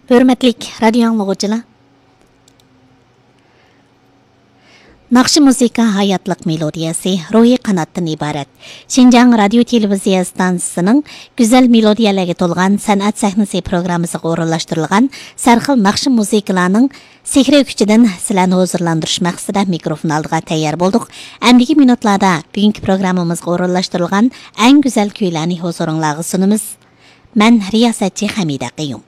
Hürmetlik radyo anlıqçılar. Naqshi musiqa hayotlik melodiyasi ruhiy qanotdan iborat. Xinjiang radio televiziya stansiyasining go'zal melodiyalarga to'lgan san'at sahnasi programmasiga o'rinlashtirilgan sarxil naqshi musiqalarning sehri kuchidan sizlarni huzurlantirish maqsadida mikrofon oldiga tayyor bo'ldik. Endigi minutlarda bugungi programmamizga o'rinlashtirilgan eng go'zal kuylarni huzuringizga sunamiz. Men riyosatchi Hamida Qiyum.